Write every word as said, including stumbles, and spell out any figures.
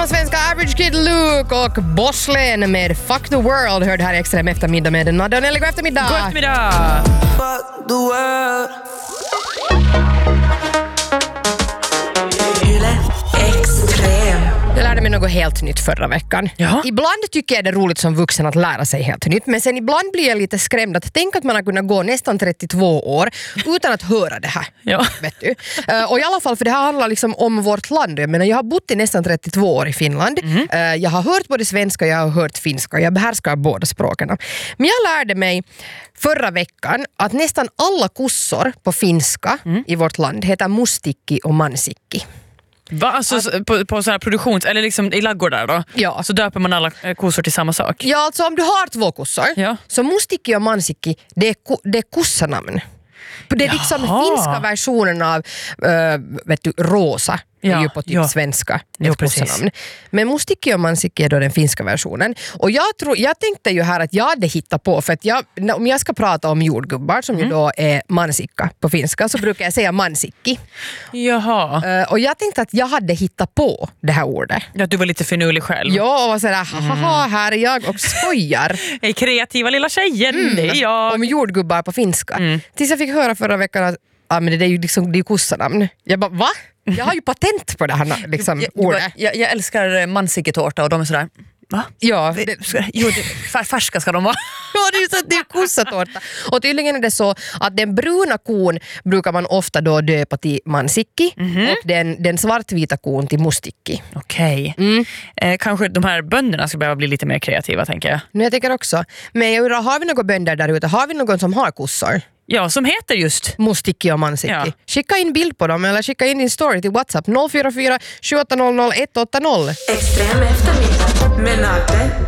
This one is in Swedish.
från svenska Average Kid Luke och Bosslän med Fuck the World hörde här i Extrem eftermiddag med Nadja och Nelly. God eftermiddag! God eftermiddag! Fuck the world. Jag lärde mig något helt nytt förra veckan. Ja. Ibland tycker jag det är roligt som vuxen att lära sig helt nytt. Men sen ibland blir jag lite skrämd att tänk att man har kunnat gå nästan trettiotvå år utan att höra det här. Ja. Vet du? Uh, och i alla fall, för det här handlar liksom om vårt land. Jag menar, jag har bott i nästan trettiotvå år i Finland. Mm. Uh, jag har hört både svenska och jag har hört finska. Jag behärskar båda språken. Men jag lärde mig förra veckan att nästan alla kossor på finska mm. i vårt land heter mustikki och mansikki. Va? Alltså att, på, på sådana här produktions... Eller liksom i laggårdar då? Ja. Så döper man alla kossor till samma sak? Ja, alltså om du har två kossor ja. så mustikki och mansikki, det är, det är kossanamn. Det är liksom finska versionen av uh, vet du, rosa. Ja, är ju på typ ja. svenska ett kossanamn. Men mustikki och mansikki är då den finska versionen. Och jag, tror, jag tänkte ju här att jag hade hittat på, för att jag, om jag ska prata om jordgubbar som mm. ju då är mansikka på finska, så brukar jag säga mansikki. Jaha. Uh, och jag tänkte att jag hade hittat på det här ordet. Ja, du var lite finurlig själv. Ja, och var sådär, haha, här är jag och skojar. Hej, kreativa lilla tjejen, mm. det är jag. Om jordgubbar på finska. Mm. Tills jag fick höra förra veckan att ah, men det är ju liksom, det är kossanamn. Jag bara, va? Jag har ju patent på det här liksom, jag, ordet. Jag, jag älskar mansikketårta och de är sådär, va? Ja. Det, jo, det, färska ska de vara. Ja, det är ju så att det är kossatårta. Och tydligen är det så att den bruna kon brukar man ofta då döpa till mansikki mm-hmm. och den, den svartvita kon till mustikki. Okej. Okay. Mm. Eh, kanske de här bönderna ska behöva bli lite mer kreativa, tänker jag. Men jag tänker också. Men jag undrar, har vi några bönder där ute? Har vi någon som har kossor? Ja, som heter just mustikki och mansikki. Ja. Skicka in bild på dem eller skicka in din story till WhatsApp noll fyra fyra sju åtta noll noll ett åtta noll. Extrem eftermiddag med Nadja